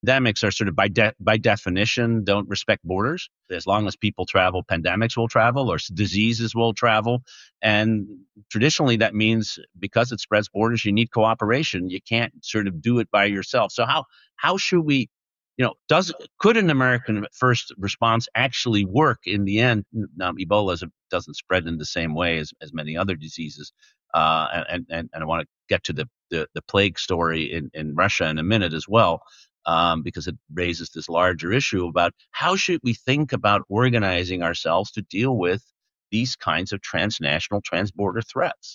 Pandemics are sort of by definition don't respect borders. As long as people travel, pandemics will travel or diseases will travel. And traditionally that means because it spreads borders, you need cooperation. You can't sort of do it by yourself. So how should we, could an American first response actually work in the end? Now, Ebola doesn't spread in the same way as many other diseases. And I want to get to the plague story in Russia in a minute as well. Because it raises this larger issue about how should we think about organizing ourselves to deal with these kinds of transnational, transborder threats.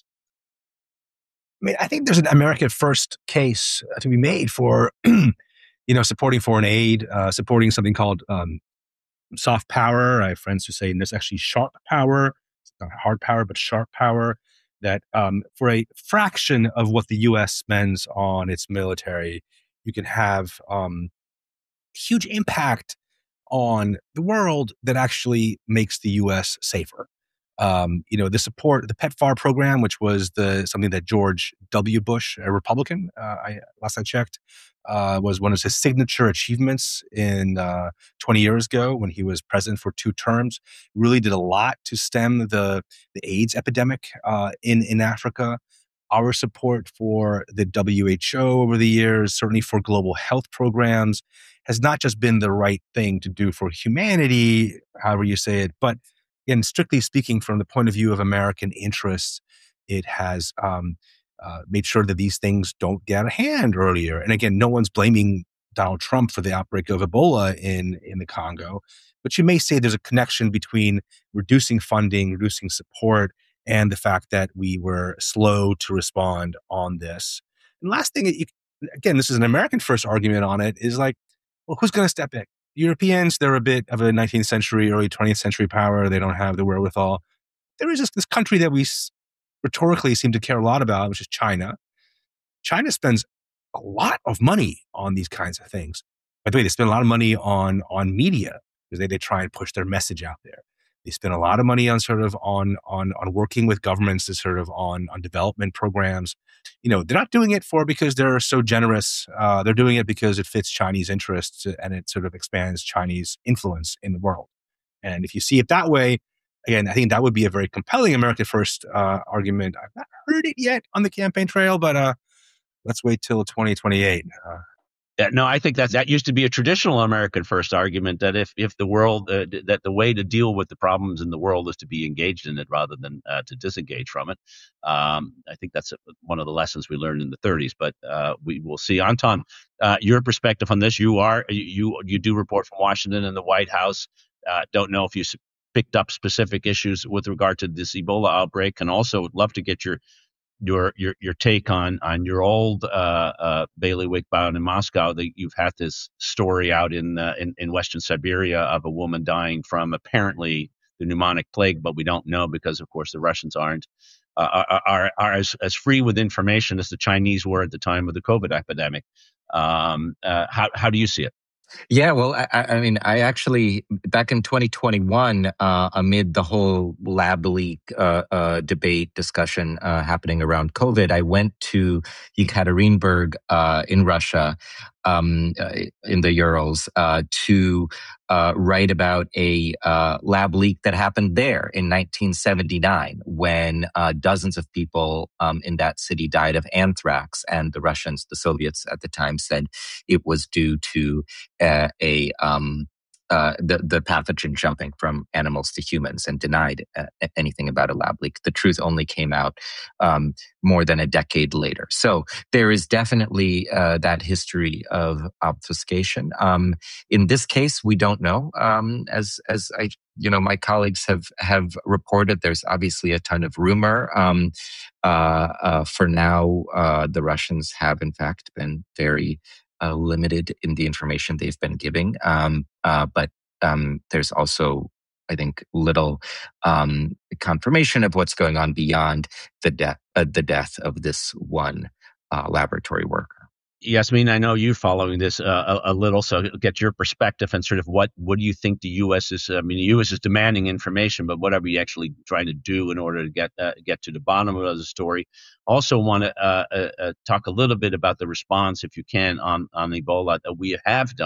I mean, I think there's an American first case to be made for, supporting foreign aid, supporting something called soft power. I have friends who say there's actually sharp power. It's not hard power, but sharp power. That for a fraction of what the U.S. spends on its military, you can have huge impact on the world that actually makes the U.S. safer. The support, the PEPFAR program, which was something that George W. Bush, a Republican, last I checked, was one of his signature achievements in 20 years ago when he was president for 2 terms. Really did a lot to stem the AIDS epidemic in Africa. Our support for the WHO over the years, certainly for global health programs, has not just been the right thing to do for humanity, however you say it, but again, strictly speaking, from the point of view of American interests, it has made sure that these things don't get out of hand earlier. And again, no one's blaming Donald Trump for the outbreak of Ebola in the Congo, but you may say there's a connection between reducing funding, reducing support, and the fact that we were slow to respond on this. And last thing, again, this is an American first argument on it, is like, well, who's going to step in? Europeans, they're a bit of a 19th century, early 20th century power. They don't have the wherewithal. There is just this country that we rhetorically seem to care a lot about, which is China. China spends a lot of money on these kinds of things. By the way, they spend a lot of money on media because they try and push their message out there. They spend a lot of money on on working with governments to on development programs. They're not doing it because they're so generous. They're doing it because it fits Chinese interests and it sort of expands Chinese influence in the world. And if you see it that way, again, I think that would be a very compelling America First argument. I've not heard it yet on the campaign trail, but let's wait till 2028. Yeah, no, I think that used to be a traditional American first argument that if the world, that the way to deal with the problems in the world is to be engaged in it rather than to disengage from it. I think that's one of the lessons we learned in the 30s, but we will see. Anton, your perspective on this, you do report from Washington and the White House. Don't know if you picked up specific issues with regard to this Ebola outbreak, and also would love to get your take on your old bailiwick bound in Moscow. That you've had this story out in Western Siberia of a woman dying from apparently the pneumonic plague, but we don't know because, of course, the Russians are as free with information as the Chinese were at the time of the COVID epidemic. How do you see it? Yeah, well, I mean, I actually, back in 2021, amid the whole lab leak debate discussion happening around COVID, I went to Yekaterinburg in Russia, in the Urals, to write about a lab leak that happened there in 1979 when dozens of people in that city died of anthrax. And the Russians, the Soviets at the time, said it was due to the pathogen jumping from animals to humans and denied anything about a lab leak. The truth only came out more than a decade later. So there is definitely that history of obfuscation. In this case, we don't know. As my colleagues have reported, there's obviously a ton of rumor. For now, the Russians have in fact been very limited in the information they've been giving. But there's also, I think, little confirmation of what's going on beyond the death of this one laboratory worker. Yasmin, I know you're following this a little, so get your perspective and sort of what do you think the U.S. is? I mean, the U.S. is demanding information, but what are we actually trying to do in order to get to the bottom of the story? Also, want to talk a little bit about the response, if you can, on Ebola that we have done.